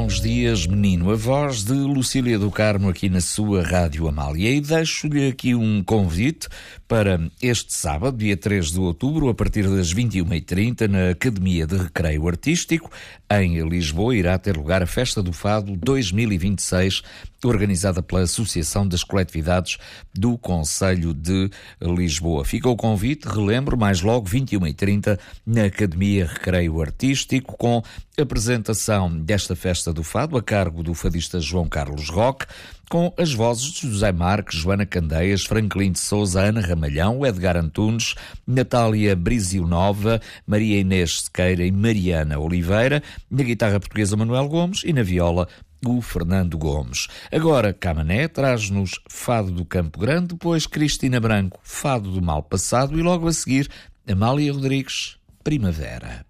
Bons dias, menino. A voz de Lucília do Carmo aqui na sua Rádio Amália. E deixo-lhe aqui um convite para este sábado, dia 3 de outubro, a partir das 21h30, na Academia de Recreio Artístico, em Lisboa, irá ter lugar a Festa do Fado 2026, organizada pela Associação das Coletividades do Concelho de Lisboa. Fica o convite, relembro, mais logo, 21h30, na Academia Recreio Artístico, com apresentação desta Festa do Fado, a cargo do fadista João Carlos Roque, com as vozes de José Marques, Joana Candeias, Franklin de Souza, Ana Ramalhão, Edgar Antunes, Natália Brizio Nova, Maria Inês Sequeira e Mariana Oliveira, na guitarra portuguesa Manuel Gomes e na viola o Fernando Gomes. Agora, Camané traz-nos Fado do Campo Grande, depois Cristina Branco, Fado do Mal Passado e logo a seguir Amália Rodrigues, Primavera.